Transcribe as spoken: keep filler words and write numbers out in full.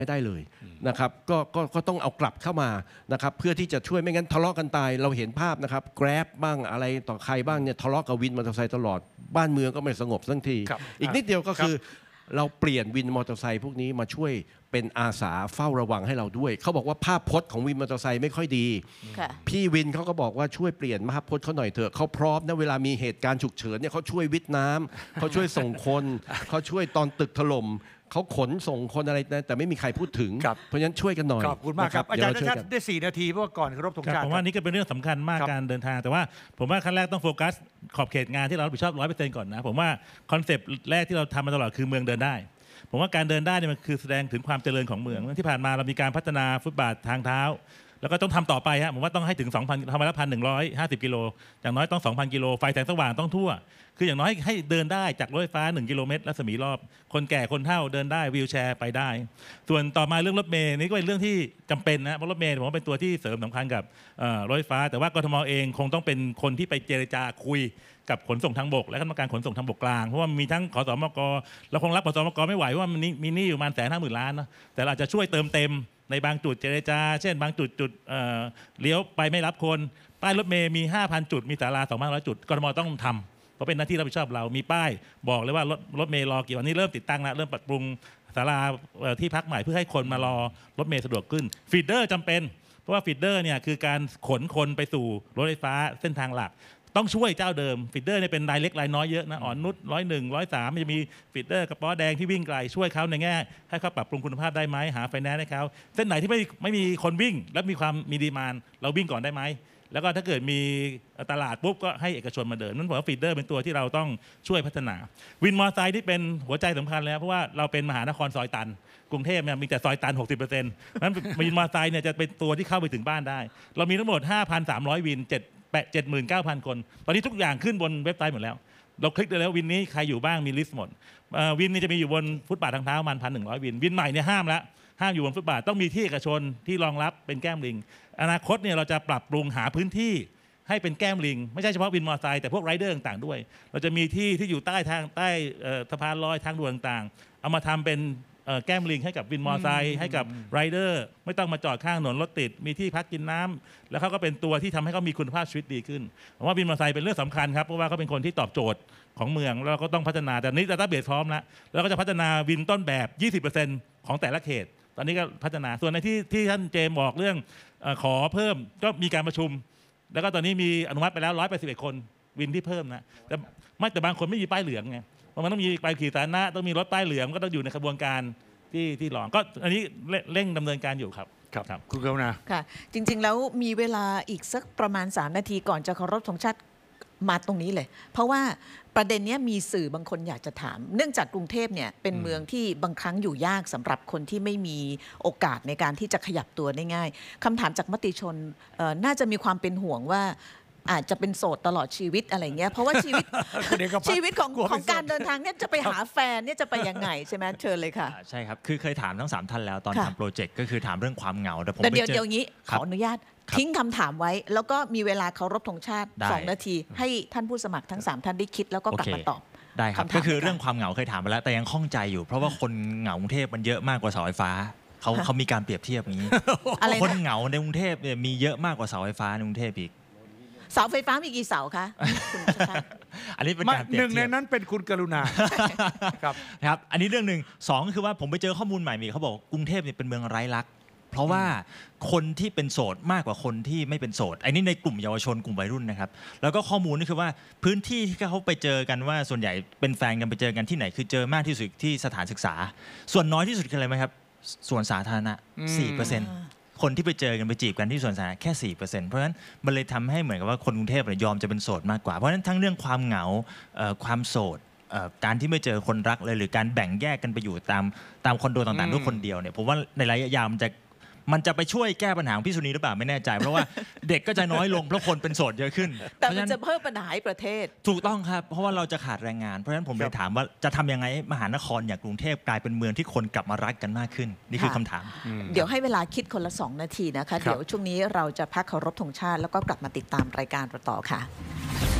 ไม่ได้เลยนะครับก็ก็ก็ต้องเอากลับเข้ามานะครับเพื่อที่จะช่วยไม่งั้นทะเลาะกันตายเราเห็นภาพนะครับ Grab บ้างอะไรต่อใครบ้างเนี่ยทะเลาะกับวินมอเตอร์ไซค์ตลอดบ้านเมืองก็ไม่สงบสักทีอีกนิดเดียวก็คือเราเปลี่ยนวินมอเตอร์ไซค์พวกนี้มาช่วยเป็นอาสาเฝ้าระวังให้เราด้วยเขาบอกว่าภาพพจน์ของวินมอเตอร์ไซค์ไม่ค่อยดีพี่วินเขาก็บอกว่าช่วยเปลี่ยนภาพพจน์เขาหน่อยเถอะเขาพร้อมนะเวลามีเหตุการณ์ฉุกเฉินเนี่ยเขาช่วยวิทย์น้ำเขาช่วยส่งคนเขาช่วยตอนตึกถล่มเขาขนส่งคนอะไรนะแต่ไม่มีใครพูดถึงเพราะฉะนั้นช่วยกันหน่อยขอบคุณมากครับอาจารย์ชัดได้สี่นาทีเพราะว่าก่อนเคารพธงชาติผมว่านี่ก็เป็นเรื่องสำคัญมากการเดินทางแต่ว่าผมว่าขั้นแรกต้องโฟกัสขอบเขตงานที่เรารับผิดชอบร้อยเปอร์เซ็นต์ก่อนนะผมว่าคอนเซปต์แรกที่เราทำมาตลอดคือเมืองเดินได้ผมว่าการเดินได้เนี่ยมันคือแสดงถึงความเจริญของเมืองที่ผ่านมาเรามีการพัฒนาฟุตบาททางเท้าแล้วก็ต้องทำต่อไปฮะผมว่าต้องให้ถึง สองพัน ทำมาแล้ว หนึ่งพันหนึ่งร้อยห้าสิบ กิโลอย่างน้อยต้อง สองพัน กิโลไฟแสงสว่างต้องทั่วคืออย่างน้อยให้เดินได้จากรถไฟฟ้าหนึ่งกิโลเมตรรัศมีรอบคนแก่คนเฒ่าเดินได้วีลแชร์ไปได้ส่วนต่อมาเรื่องรถเมล์นี่ก็เป็นเรื่องที่จำเป็นนะเพราะรถเมล์ผมว่าเป็นตัวที่เสริมสำคัญกับรถไฟฟ้าแต่ว่ากทมเองคงต้องเป็นคนที่ไปเจรจาคุยกับขนส่งทางบกและคณะกรรมการขนส่งทางบกกลางเพราะว่ามีทั้งขสมกเราคงรับขสมกไม่ไหวว่ามันมีหนี้อยู่ประมาณแสนห้าหมื่นล้านนะแต่เราอาจจะช่วยเติมเต็มในบางจุดเจรจาเช่นบางจุดจุดเลี้ยวไปไม่รับคนป้ายรถเมล์มี ห้าพัน จุดมีศาลา สองพันห้าร้อย จุดกทมต้องทำเพราะเป็นหน้าที่รับผิดชอบเรามีป้ายบอกเลยว่ารถรถเมล์รอกี่วันนี้เริ่มติดตั้งแล้วเริ่มปรับปรุงศาลาที่พักใหม่เพื่อให้คนมารอรถเมล์สะดวกขึ้นฟีดเดอร์จำเป็นเพราะว่าฟีดเดอร์เนี่ยคือการขนคนไปสู่รถไฟฟ้าเส้นทางหลักต้องช่วยเจ้าเดิมฟีดเดอร์เนี่ยเป็นรายเล็กรายน้อยเยอะนะอ่อนนุชร้อยหนึ่งร้อยสามมันจะมีฟีดเดอร์กระป๋อแดงที่วิ่งไกลช่วยเขาในแง่ให้เขาปรับปรุงคุณภาพได้ไหมหาไฟแนนซ์ให้เขาเส้นไหนที่ไม่ไม่มีคนวิ่งและมีความมีดีมานด์เราวิ่งก่อนได้ไหมแล้วก็ถ้าเกิดมีตลาดปุ๊บก็ให้เอกชนมาเดินนั่นผมว่าฟีดเดอร์เป็นตัวที่เราต้องช่วยพัฒนาวินมอเตอร์ไซค์ที่เป็นหัวใจสำคัญแล้วเพราะว่าเราเป็นมหานครซอยตันกรุงเทพเนี่ยมีแต่ซอยตัน หกสิบเปอร์เซ็นต์ นั้นวินมอเตอร์ไซค์เนี่ยจะเป็นตัวที่เข้าไปถึงบ้านได้เรามีทั้งหมด ห้าพันสามร้อย วินเจ็ด เจ็ดหมื่นเก้าพัน คนตอนนี้ทุกอย่างขึ้นบนเว็บไซต์หมดแล้วเราคลิกได้แล้ววินนี้ใครอยู่บ้างมีลิสต์หมดวินนี้จะมีอยู่บนฟุตบาททางเท้ามัน หนึ่งพันหนึ่งร้อย วินวินใหม่เนี่ยห้ามแล้วห้ามอยู่บนฟุตบาทต้องมีที่เอกชนที่รองรับเป็นแก้มลิงอนาคตเนี่ยเราจะปรับปรุงหาพื้นที่ให้เป็นแก้มลิงไม่ใช่เฉพาะวินมอเตอร์ไซค์แต่พวกไรเดอร์ต่างๆด้วยเราจะมีที่ที่อยู่ใต้ทางใต้สะพานลอยทางด่วนต่างๆเอามาทำเป็นแก้มลิงให้กับวินมอเตอร์ไซค์ให้กับไรเดอร์ไม่ต้องมาจอดข้างถนนรถติดมีที่พักกินน้ำแล้วเขาก็เป็นตัวที่ทำให้เขามีคุณภาพชีวิตดีขึ้นผมว่าวินมอเตอร์ไซค์เป็นเรื่องสำคัญครับเพราะว่าเขาเป็นคนที่ตอบโจทย์ของเมืองแล้วก็ต้องพัฒนาแต่นี้ดัตต้าเบสพร้อมแล้วแล้วก็จะพัฒนาวินต้นแบบ ยี่สิบเปอร์เซ็นต์ ของแต่ละเขตตอนนี้ก็พัฒนาส่วนในที่ที่ท่านเจมบอกเรื่องขอเพิ่มก็มีการประชุมแล้วก็ตอนนี้มีอนุมัติไปแล้วหนึ่งร้อยแปดสิบเอ็ดคนวินที่เพิ่มนะแต่ไม่แต่บางคนไม่มีป้ายเหลืองไงเพราะมันต้องมีใบขี่สาธารณะต้องมีรถป้ายเหลืองก็ต้องอยู่ในกระบวนการที่ที่รองก็อันนี้เร่งดำเนินการอยู่ครับครับคุณกรุณาค่ะจริงๆแล้วมีเวลาอีกสักประมาณสามนาทีก่อนจะเคารพธงชาติมาตรงนี้เลยเพราะว่าประเด็นนี้มีสื่อบางคนอยากจะถามเนื่องจากกรุงเทพเนี่ยเป็นเมืองที่บางครั้งอยู่ยากสำหรับคนที่ไม่มีโอกาสในการที่จะขยับตัวได้ง่ายคำถามจากมติชนน่าจะมีความเป็นห่วงว่าอาจจะเป็นโสดตลอดชีวิตอะไรเงี้ยเพราะว่าชีวิต ชีวิตของของการเดินทางเนี่ยจะไปหาแฟนเนี่ยจะไปยังไงใช่ไหมเชิญเลยค่ะใช่ครับคือเคยถามทั้งสามท่านแล้วตอนทำโปรเจกต์ก็คือถามเรื่องความเหงาแต่ผมแต่เดี๋ยวเดี๋ยวนี้ขออนุญาตทิ้งคำถามไว้แล้วก็มีเวลาเคารพธงชาติสองนาทีให้ท่านผู้สมัครทั้งสามท่านได้คิดแล้วก็กลับมาตอบได้ครับก็คือเรื่องความเหงาเคยถามไปแล้วแต่ยังข้องใจอยู่เพราะว่าคนเหงากรุงเทพมันเยอะมากกว่าเสาไฟฟ้าเขาเขามีการเปรียบเทียบอย่างนี้คนเหงาในกรุงเทพเนี่ยมีเยอะมากกว่าเสาไฟฟ้าในกรุงเทพอีกเสาไฟฟ้ามีกี่เสาคะคุณชัชชาติอันนี้เป็นการเปรียบเทียบหนึ่งในนั้นเป็นคุณกรุณาครับครับอันนี้เรื่องหนึ่งสองคือว่าผมไปเจอข้อมูลใหม่มีเขาบอกกรุงเทพเนี่ยเป็นเมืองไร้รักเพราะว่าคนที่เป็นโสดมากกว่าคนที่ไม่เป็นโสดอันนี้ในกลุ่มเยาวชนกลุ่มวัยรุ่นนะครับแล้วก็ข้อมูลนี่คือว่าพื้นที่ที่เขาไปเจอกันว่าส่วนใหญ่เป็นแฟนกันไปเจอกันที่ไหนคือเจอมากที่สุดที่สถานศึกษาส่วนน้อยที่สุดคืออะไรไหมครับส่วนสาธารณะ สี่เปอร์เซ็นต์ คนที่ไปเจอกันไปจีบกันที่ส่วนสาธารณะแค่ สี่เปอร์เซ็นต์ เพราะฉะนั้นมันเลยทำให้เหมือนกับว่าคนกรุงเทพยอมจะเป็นโสดมากกว่าเพราะฉะนั้นทั้งเรื่องความเหงาความโสดการที่ไม่เจอคนรักเลยหรือการแบ่งแยกกันไปอยู่ตามตามคอนโดต่างๆด้วยคนเดียวเนี่ยผมว่าในระยะยาวมันจะมันจะไปช่วยแก้ปัญหาของพี่สุนีหรือเปล่าไม่แน่ใจเพราะว่าเด็กก็จะน้อยลงเพราะคนเป็นโสดเยอะขึ้นแต่มันจะเพิ่มปัญหาให้ประเทศถูกต้องครับเพราะว่าเราจะขาดแรงงานเพราะฉะนั้นผมเลยถามว่าจะทำยังไงมหานครอย่างกรุงเทพกลายเป็นเมืองที่คนกลับมารักกันมากขึ้นนี่คือคำถามเดี๋ยวให้เวลาคิดคนละสองนาทีนะคะเดี๋ยวช่วงนี้เราจะพักเคารพธงชาติแล้วก็กลับมาติดตามรายการต่อค่ะ